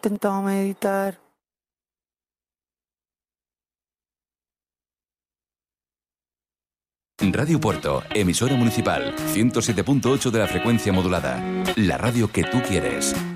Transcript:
intentado meditar. Radio Puerto, emisora municipal, 107.8 de la frecuencia modulada. La radio que tú quieres.